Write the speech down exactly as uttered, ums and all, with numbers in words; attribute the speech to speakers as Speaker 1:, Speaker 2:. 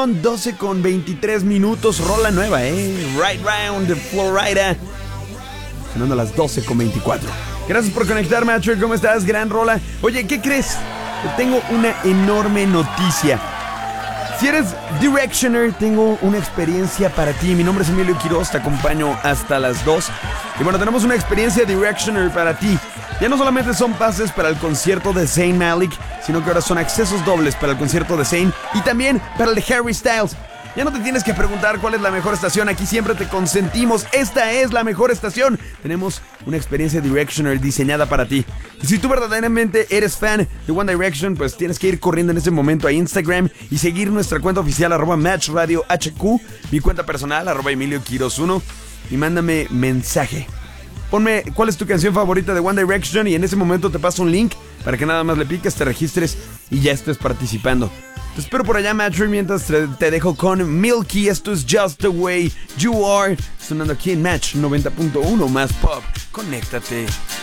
Speaker 1: Son doce con veintitrés minutos, rola nueva, ¿eh? Right Round de Florida. Sonando a las doce con veinticuatro. Gracias por conectarme, Macher. ¿Cómo estás? Gran rola. Oye, ¿qué crees? Te tengo una enorme noticia. Si eres Directioner, tengo una experiencia para ti. Mi nombre es Emilio Quiroz, te acompaño hasta las dos. Y bueno, tenemos una experiencia Directioner para ti. Ya no solamente son pases para el concierto de Zayn Malik, sino que ahora son accesos dobles para el concierto de Zayn y también para el de Harry Styles. Ya no te tienes que preguntar cuál es la mejor estación, aquí siempre te consentimos. Esta es la mejor estación. Tenemos una experiencia Directioner diseñada para ti. Y si tú verdaderamente eres fan de One Direction, pues tienes que ir corriendo en ese momento a Instagram y seguir nuestra cuenta oficial arroba Match Radio H Q, mi cuenta personal arroba Emilio Quiroz uno, y mándame mensaje. Ponme cuál es tu canción favorita de One Direction y en ese momento te paso un link para que nada más le piques, te registres y ya estés participando. Te espero por allá, Matcher, mientras te, te dejo con Milky. Esto es Just the Way You Are, sonando aquí en Match noventa punto uno más pop. Conéctate.